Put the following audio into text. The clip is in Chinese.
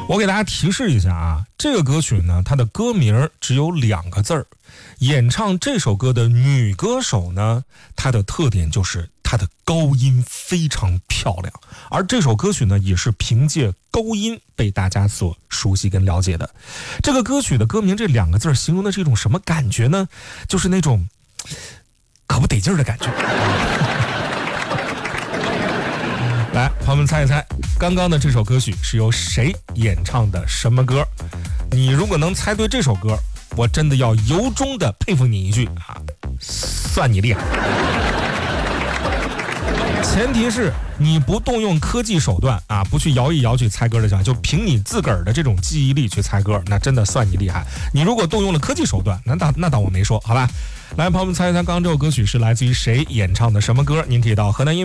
我给大家提示一下啊，这个歌曲呢，它的歌名只有2个字儿。演唱这首歌的女歌手呢，她的特点就是她的高音非常漂亮，而这首歌曲呢，也是凭借高音被大家所熟悉跟了解的。这个歌曲的歌名这2个字形容的是一种什么感觉呢？就是那种可不得劲儿的感觉。来，朋友们猜一猜，刚刚的这首歌曲是由谁演唱的什么歌？你如果能猜对这首歌，我真的要由衷的佩服你一句啊，算你厉害。前提是你不动用科技手段啊，不去摇一摇去猜歌的，就凭你自个儿的这种记忆力去猜歌，那真的算你厉害。你如果动用了科技手段，那当我没说，好吧？来，朋友们猜一猜，刚刚这首歌曲是来自于谁演唱的什么歌？您可以到河南